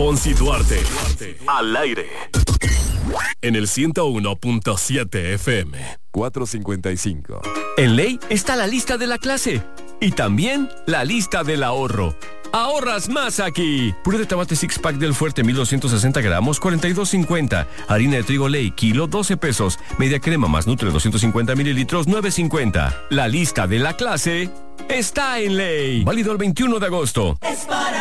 Fonsi Duarte. Al aire. En el 101.7 FM. 455. En Ley está la lista de la clase. Y también la lista del ahorro. ¡Ahorras más aquí! Puré de tomate six pack del Fuerte 1260 gramos, 42.50. Harina de trigo Ley, kilo, 12 pesos. Media crema más Nutre, 250 mililitros, 9.50. La lista de la clase está en Ley. Válido el 21 de agosto. Es para